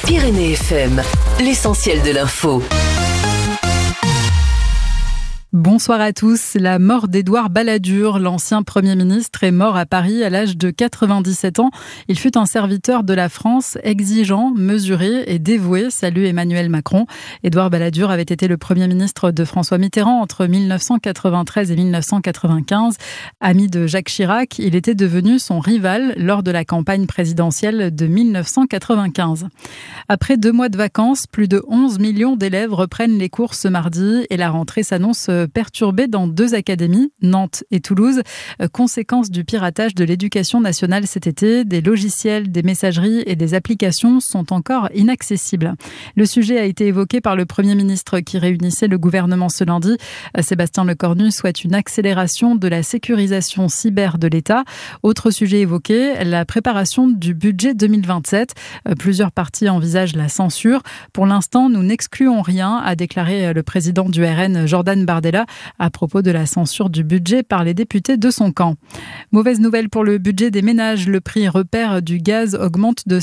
Pyrénées FM, l'essentiel de l'info. Bonsoir à tous. La mort d'Édouard Balladur, l'ancien Premier ministre, est mort à Paris à l'âge de 97 ans. Il fut un serviteur de la France, exigeant, mesuré et dévoué, salue Emmanuel Macron. Édouard Balladur avait été le Premier ministre de François Mitterrand entre 1993 et 1995. Ami de Jacques Chirac, il était devenu son rival lors de la campagne présidentielle de 1995. Après 2 mois de vacances, plus de 11 millions d'élèves reprennent les cours ce mardi et la rentrée s'annonce perturbée dans 2 académies, Nantes et Toulouse. Conséquence du piratage de l'éducation nationale cet été, des logiciels, des messageries et des applications sont encore inaccessibles. Le sujet a été évoqué par le Premier ministre qui réunissait le gouvernement ce lundi. Sébastien Lecornu souhaite une accélération de la sécurisation cyber de l'État. Autre sujet évoqué, la préparation du budget 2027. Plusieurs partis envisagent la censure. Pour l'instant, nous n'excluons rien, a déclaré le président du RN, Jordan Bardella, à propos de la censure du budget par les députés de son camp. Mauvaise nouvelle pour le budget des ménages. Le prix repère du gaz augmente de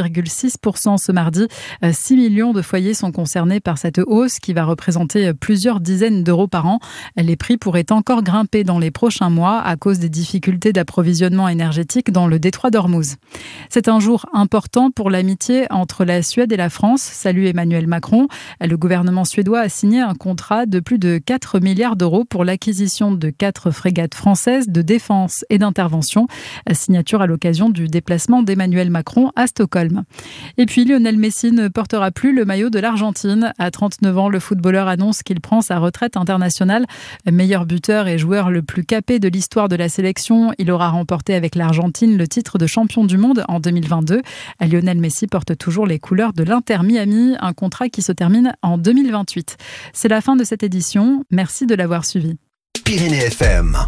5,6% ce mardi. 6 millions de foyers sont concernés par cette hausse qui va représenter plusieurs dizaines d'euros par an. Les prix pourraient encore grimper dans les prochains mois à cause des difficultés d'approvisionnement énergétique dans le détroit d'Ormuz. C'est un jour important pour l'amitié entre la Suède et la France, salue Emmanuel Macron. Le gouvernement suédois a signé un contrat de plus de 4 milliards d'euros pour l'acquisition de 4 frégates françaises de défense et d'intervention. Signature à l'occasion du déplacement d'Emmanuel Macron à Stockholm. Et puis Lionel Messi ne portera plus le maillot de l'Argentine. À 39 ans, le footballeur annonce qu'il prend sa retraite internationale. Meilleur buteur et joueur le plus capé de l'histoire de la sélection, il aura remporté avec l'Argentine le titre de champion du monde en 2022. Lionel Messi porte toujours les couleurs de l'Inter Miami, un contrat qui se termine en 2028. C'est la fin de cette édition. Merci de l'avoir suivi. Pyrénées FM.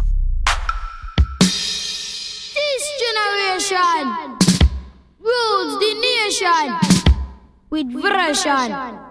This generation rules the nation with version.